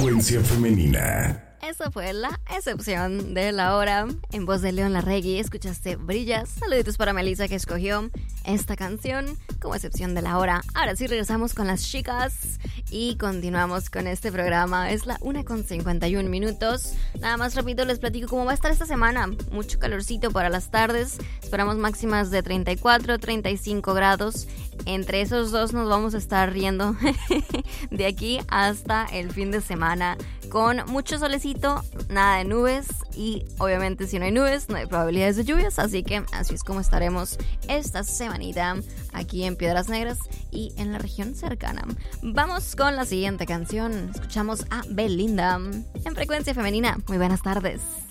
Frecuencia femenina. Esa fue la excepción de la hora. En voz de León Larregui escuchaste Brillas. Saluditos para Melissa, que escogió esta canción como excepción de la hora. Ahora sí regresamos con las chicas y continuamos con este programa. Es la 1:51. Nada más rápido les platico cómo va a estar esta semana. Mucho calorcito para las tardes. Esperamos máximas de 34, 35 grados. Entre esos dos nos vamos a estar riendo de aquí hasta el fin de semana, con mucho solecito, nada de nubes, y obviamente si no hay nubes no hay probabilidades de lluvias, así que así es como estaremos esta semanita aquí en Piedras Negras y en la región cercana. Vamos con la siguiente canción. Escuchamos a Belinda en Frecuencia Femenina. Muy buenas tardes.